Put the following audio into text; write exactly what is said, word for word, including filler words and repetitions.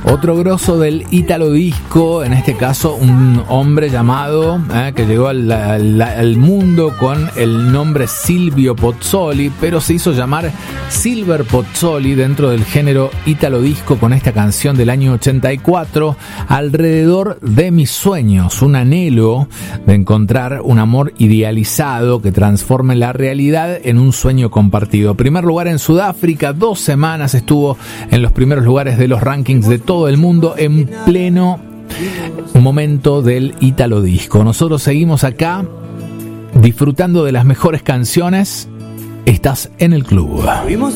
Otro grosso del Italo Disco, en este caso un hombre llamado, eh, que llegó al, al, al mundo con el nombre Silvio Pozzoli, pero se hizo llamar Silver Pozzoli dentro del género Italo Disco con esta canción del año ochenta y cuatro, Alrededor de mis sueños, un anhelo de encontrar un amor idealizado que transforme la realidad en un sueño compartido. Primer lugar en Sudáfrica, dos semanas estuvo en los primeros lugares de los rankings de todo el mundo en pleno momento del Italo Disco. Nosotros seguimos acá disfrutando de las mejores canciones. Estás en el club. Fuimos